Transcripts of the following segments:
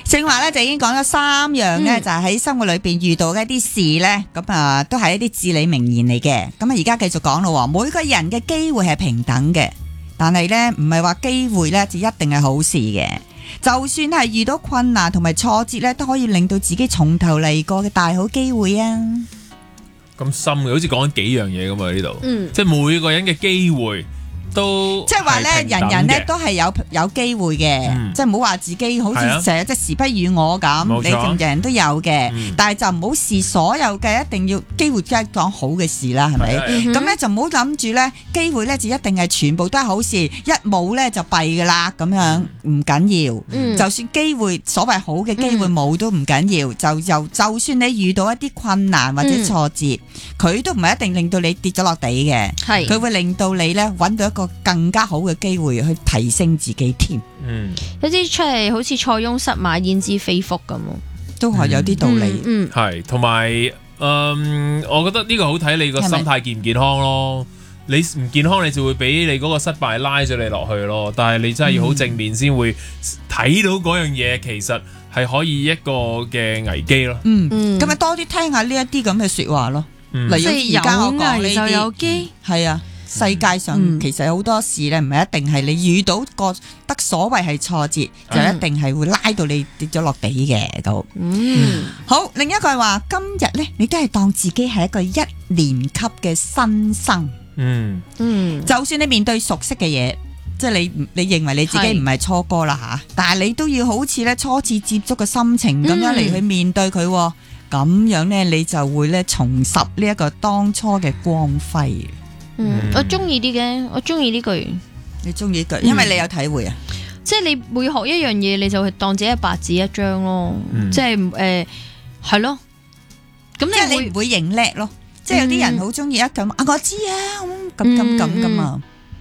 正話咧就已經講咗3樣咧，就係喺生活裏邊遇到嘅一啲事咧，咁啊都係一啲至理名言嚟嘅。咁啊而家繼續講咯，每個人嘅機會係平等嘅，但係咧唔係話機會咧就一定係好事嘅。就算係遇到困難同埋挫折咧，都可以令到自己從頭嚟過嘅大好機會啊！ 咁深嘅，好似講緊幾樣嘢咁嘛呢度，即係每個人嘅機會。 即係話咧，人人咧都係有機會嘅，即係唔好話自己好似成日即係時不與我咁，你人人都有嘅，但係就唔好視所有嘅一定要機會即係講好嘅事啦，係咪？咁咧就唔好諗住咧機會咧就一定係全部都係好事，一冇咧就弊噶啦，咁樣唔緊要。就算機會所謂好嘅機會冇都唔緊要，就算你遇到一啲困難或者挫折，佢都唔係一定令到你跌咗落地嘅，佢會令到你咧揾到一個更加好嘅機會去提升自己添。 有啲出嚟好似塞翁失馬焉知非福咁， 都係有啲道理。 係同埋我覺得呢個好睇你個心態健唔健康咯。你唔健康，你就會俾你嗰個失敗拉咗你落去咯。但係你真係要好正面先會睇到嗰樣嘢，其實係可以一個嘅危機咯。 咁咪多啲聽下呢一啲咁嘅說話咯。例如而家我講呢啲，就有機係啊。世界上其實有好多事咧，唔係一定係你遇到個得所謂係挫折，就一定係會拉到你跌咗落地嘅都。好，另一句話，今日咧你都係當自己係一個1年級嘅新生。就算你面對熟悉嘅嘢，即係你認為你自己唔係初哥啦吓，但係你都要好似咧初次接觸嘅心情咁樣嚟去面對佢，咁樣咧你就會咧重拾呢一個當初嘅光輝。 我中意啲嘅，我中意呢句。 你中意呢句，因為你有體會啊。 即係你每學一樣嘢，你就係當自己係白紙一張咯。即係係咯。咁即係你唔會認叻咯。即係有啲人好中意一咁我知啊，咁噶嘛。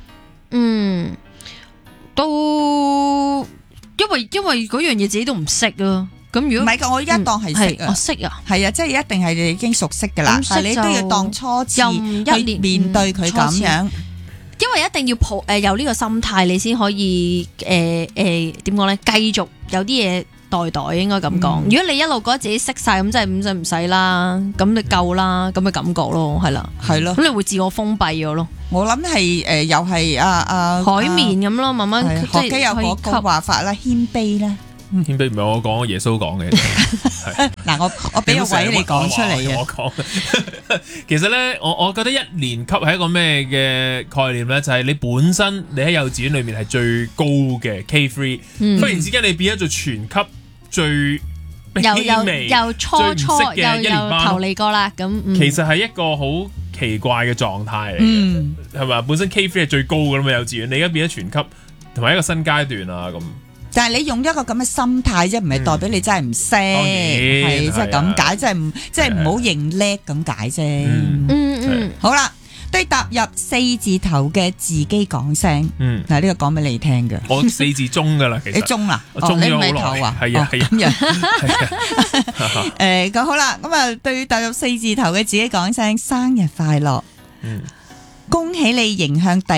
都因為嗰樣嘢自己都唔識啊。咁如果唔係㗎，我依家當係識啊， 我識啊， 係啊，即係一定係你已經熟悉㗎啦，但係你都要當初次去面對佢咁樣， 因為一定要有呢個心態，你先可以點講咧？繼續有啲嘢代應該咁講。如果你一路覺得自己識晒，咁真係唔使啦，咁你夠啦，咁嘅感覺咯，係啦， 係咯， 咁你會自我封閉咗咯。 我諗係又係海綿咁咯，慢慢學嘅有嗰個話法啦，謙卑啦。 謙卑唔係我講，耶穌講嘅。 嗱，我俾個位你講出嚟嘅。 我講，其實咧，我覺得1年級係一個咩嘅概念咧？就係你本身你喺幼稚園裏面係最高嘅 K3，忽然之間你變咗做全級最卑微、 又初最唔識嘅1年班， 頭嚟過啦。咁其實係一個好奇怪嘅狀態嚟嘅，係咪？本身 K3 係最高噶啦嘛，幼稚園你而家變咗全級，同埋一個新階段啊咁。 但係你用一個咁嘅心態啫，唔係代表你真係唔識，係即係咁解，即係唔好認叻咁解啫。好啦，都係踏入4字頭嘅自己講聲。嗱，呢個講俾你聽嘅。 我4字中噶啦，其實。你中啦？ 我中咗好耐。 你唔係頭啊？ 係啊，係咁樣。咁好啦，咁啊，對踏入4字頭嘅自己講聲生日快樂。恭喜你迎向第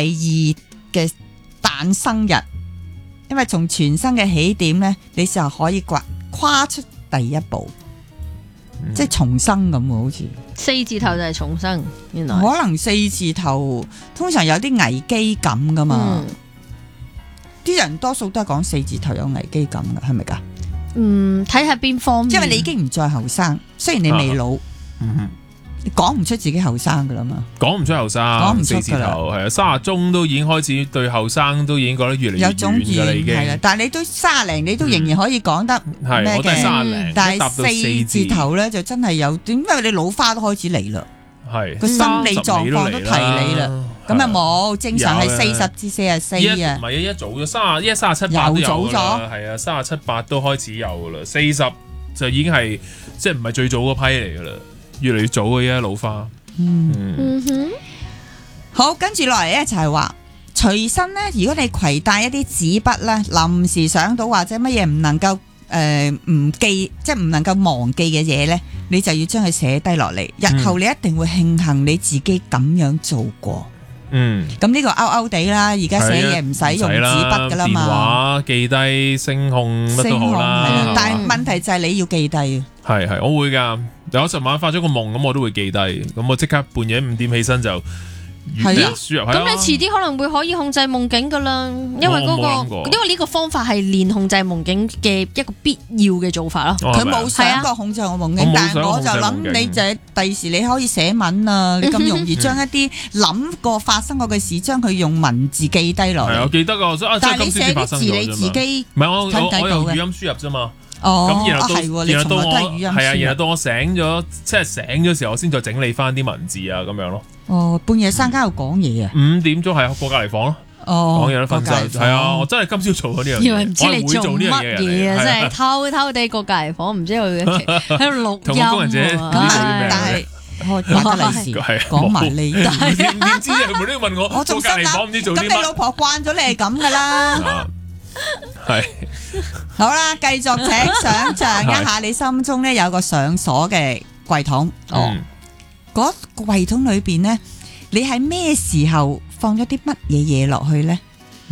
2嘅誕生日。因為從全新嘅起點咧，你就可以跨出第一步，即係重生咁，好似 4字頭就係重生，原來可能4字頭通常有啲危機感噶嘛，啲人多數都係講4字頭有危機感噶，係咪噶？ 睇下邊方面， 因為你已經唔再後生，雖然你未老。你講唔出自己後生噶啦嘛？ 講唔出後生，講唔出4字頭係啊，30中都已經開始對後生都已經覺得越嚟越遠噶啦，已經係啦。 但係你都30，你都仍然可以講得咩嘅？ 我都係30， 但係4字頭咧就真係有點，因為你老花都開始嚟啦，係個心理狀況都提你啦。咁啊冇，正常係40至44啊。 唔係一早咗37、8都有啦，係啊，37、8都開始有噶啦，40就已經係即係唔係最早嗰批嚟噶啦。越嚟越早嘅啫，老花。 好，跟住落嚟咧就係話，隨身咧，如果你攜帶一啲紙筆咧，臨時想到或者乜嘢唔能夠唔記，即係唔能夠忘記嘅嘢咧，你就要將佢寫低落嚟。日後你一定會慶幸你自己咁樣做過。 咁呢個勾地啦，而家寫嘢唔使用紙筆噶啦嘛， 電話記低聲控乜都好啦。 但係問題就係你要記低。係， 我會噶。有尋晚發咗個夢，咁我都會記低。咁我即刻半夜5點起身就輸入。 咁你遲啲可能會可以控制夢境噶啦，因為呢個方法係練控制夢境嘅一個必要嘅做法咯。 佢冇想過控制我夢境，但係我就諗你就係第時你可以寫文啊，你咁容易將一啲諗過發生過嘅事，將佢用文字記低落嚟。 我記得噶， 但係你寫啲字你自己唔係我用語音輸入啫嘛。咁然後到我醒咗，即係醒咗時候，我先再整理翻啲文字啊，咁樣咯。 半夜三更又講嘢啊 ？5點鐘係過隔離房咯。講嘢都瞓晒。係啊，我真係今朝做咗呢樣嘢。 以為唔知你做乜嘢啊？真係偷偷地過隔離房，唔知佢喺度錄音。 同工人姐但係我話得利是，講埋你。 唔知啊，佢都要問我。我做隔離房唔知做啲乜。 咁你老婆慣咗你係咁噶啦。 係好啦，繼續請想象一下，你心中咧有個上鎖嘅櫃桶。嗰個櫃桶裏邊咧，你喺咩時候放咗啲乜嘢嘢落去咧？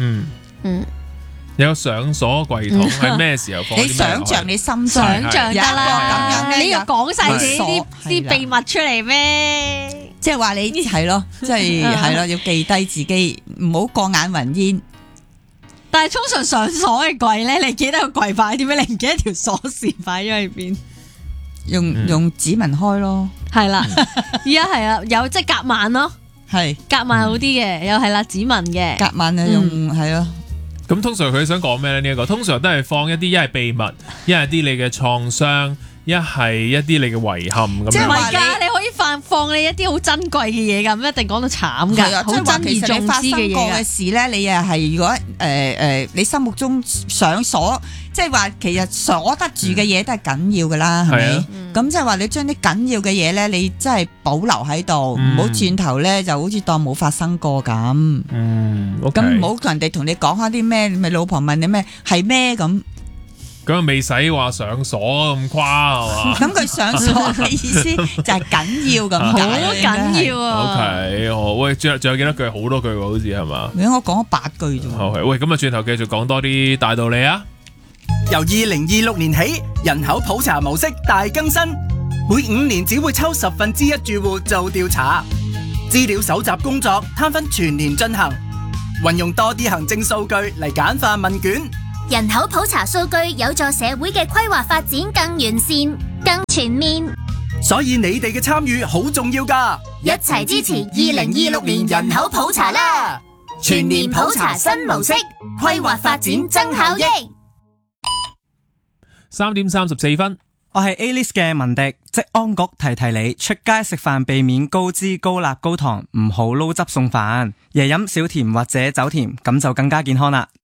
有上鎖櫃桶係咩時候放？ 你想象你心想象得啦， 咁樣你要講晒自己啲秘密出嚟咩？ 即係話你係咯，即係係咯，要記低自己，唔好過眼雲煙。 但係通常上鎖嘅櫃咧，你記得個櫃擺點樣？你唔記得條鎖匙擺咗喺邊？ 用指紋開咯， 係啦，而家係啊，有即係夾萬咯， 係夾萬好啲嘅，又係啦，指紋嘅夾萬啊，用係咯。 咁通常佢想講咩咧？呢一個通常都係放一啲一係秘密，一係啲你嘅創傷，一係一啲你嘅遺憾咁樣。 即係唔係㗎？你可以放你一啲好珍貴嘅嘢㗎，唔一定講到慘㗎，好珍而重之嘅嘢嘅事咧。你又係如果你心目中上鎖，即係話其實鎖得住嘅嘢都係緊要㗎啦，係咪？咁即係話你將啲緊要嘅嘢咧，你真係保留喺度，唔好轉頭咧就好似當冇發生過咁。咁唔好同人哋同你講下啲咩，咪老婆問你咩係咩咁。 咁未使話上鎖咁誇係嘛？ 咁佢上鎖嘅意思就係緊要咁解， 好緊要啊 ！OK， 喂，仲有幾多句？好多句喎，好似係嘛？ 我講咗8句啫。 好，喂，咁啊，轉頭繼續講多啲大道理啊！ 由2026年起，人口普查模式大更新，每5年只會抽1/10住戶做調查，資料搜集工作攤分全年進行，運用多啲行政數據嚟簡化問卷。 人口普查數據有助社會嘅規劃發展更完善、更全面， 所以你哋嘅參與好重要㗎， 一齊支持2026年人口普查啦！全年普查新模式，規劃發展增效益。 3點34分， 我係 A-List 嘅文迪，職安局提提你，出街食飯避免高脂、高鈉、高糖，唔好撈汁餸飯，夜飲少甜或者走甜，咁就更加健康啦。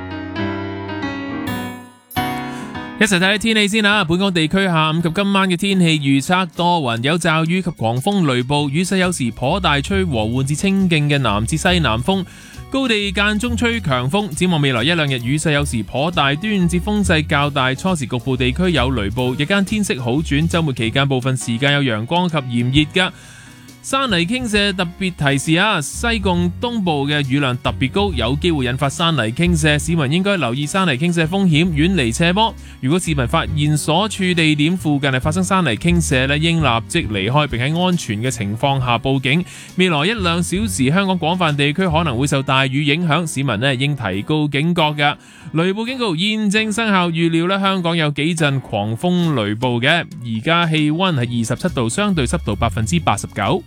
一齊睇睇天氣先啦！本港地區下午及今晚嘅天氣預測多雲，有驟雨及狂風雷暴，雨勢有時頗大，吹和緩至清勁嘅南至西南風，高地間中吹強風。展望未來1-2日，雨勢有時頗大，端午節風勢較大，初時局部地區有雷暴，日間天色好轉，週末期間部分時間有陽光及炎熱㗎。山泥傾瀉特別提示啊！西貢東部嘅雨量特別高，有機會引發山泥傾瀉，市民應該留意山泥傾瀉風險，遠離斜坡。如果市民發現所處地點附近係發生山泥傾瀉咧，應立即離開，並喺安全嘅情況下報警。未來1-2小時，香港廣泛地區可能會受大雨影響，市民咧應提高警覺㗎。雷暴警告現正生效，預料咧香港有幾陣狂風雷暴嘅。而家氣溫係27度，相對濕度89%。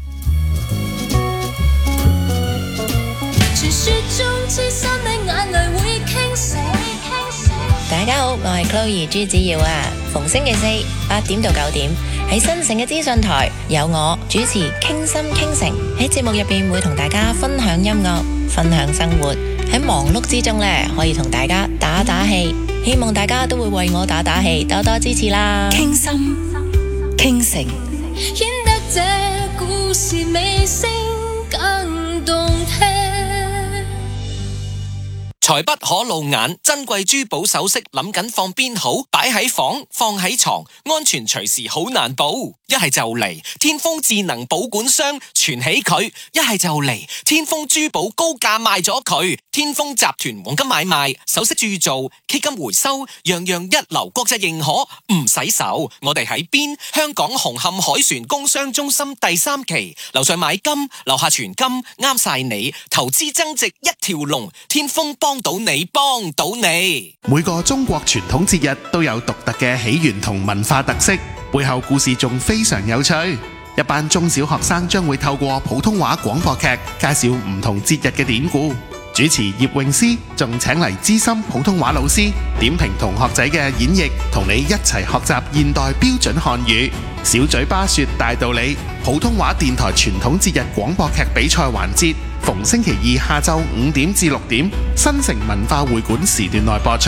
大家好，我係 Chloe 朱子耀啊！逢星期4 8點到9點喺新城嘅資訊台有我主持傾心傾城，喺節目入邊會同大家分享音樂、分享生活，喺忙碌之中呢，可以同大家打打氣，希望大家都會為我打打氣，多多支持啦！傾心傾城， 顯得這故事尾聲更動聽。 財不可露眼，珍貴珠寶首飾諗緊放邊好？擺喺房，放喺床，安全隨時好難保。一係就嚟天豐智能保管箱存起佢，一係就嚟天豐珠寶高價賣咗佢。天豐集團黃金買賣、首飾鑄造、K 金回收，樣樣一流，國際認可，唔使愁。我哋喺邊？香港紅磡海船工商中心第3期，樓上買金，樓下存金，啱晒你。投資增值一條龍，天豐幫到你，幫到你。 每個中國傳統節日都有獨特嘅起源同文化特色，背後故事仲非常有趣。一班中小學生將會透過普通話廣播劇介紹唔同節日嘅典故。主持葉詠詩仲請嚟資深普通話老師點評同學仔嘅演繹，同你一齊學習現代標準漢語。小嘴巴說大道理，普通話電台傳統節日廣播劇比賽環節，逢星期二下晝5點至6點，新城文化會館時段內播出。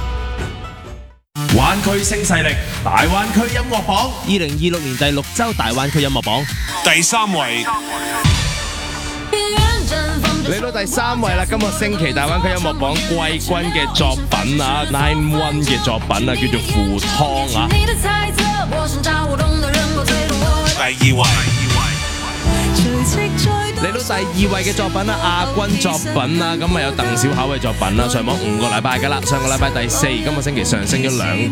灣區新勢力大灣區音樂榜，2026年第6週大灣區音樂榜第3位。嚟到第3位啦！今個星期大灣區音樂榜季軍嘅作品啊 ，Nine One 嘅作品啊，叫做《赴湯》啊。第2位。嚟到第2位嘅作品啦，亞軍作品啦，咁啊有鄧小巧嘅作品啦，上榜5個禮拜噶啦，上個禮拜第4，今個星期上升咗2